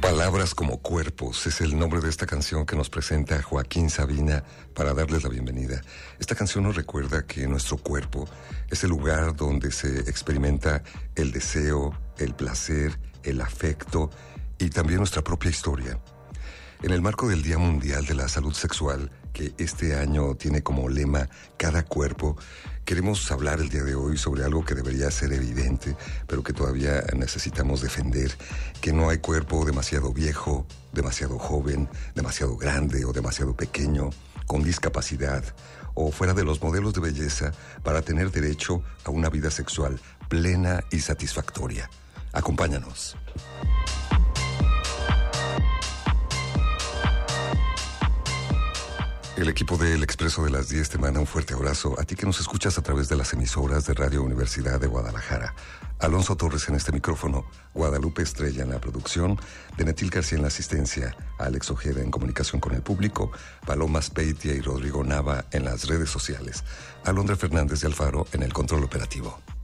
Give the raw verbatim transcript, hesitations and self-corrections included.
Palabras como cuerpos es el nombre de esta canción que nos presenta Joaquín Sabina para darles la bienvenida. Esta canción nos recuerda que nuestro cuerpo es el lugar donde se experimenta el deseo, el placer, el afecto y también nuestra propia historia. En el marco del Día Mundial de la Salud Sexual, que este año tiene como lema Cada Cuerpo, queremos hablar el día de hoy sobre algo que debería ser evidente, pero que todavía necesitamos defender, que no hay cuerpo demasiado viejo, demasiado joven, demasiado grande o demasiado pequeño, con discapacidad o fuera de los modelos de belleza para tener derecho a una vida sexual plena y satisfactoria. Acompáñanos. El equipo de El Expreso de las diez te manda un fuerte abrazo a ti que nos escuchas a través de las emisoras de Radio Universidad de Guadalajara. Alonso Torres en este micrófono, Guadalupe Estrella en la producción, Denetil García en la asistencia, Alex Ojeda en comunicación con el público, Paloma Speitia y Rodrigo Nava en las redes sociales, Alondra Fernández de Alfaro en el control operativo.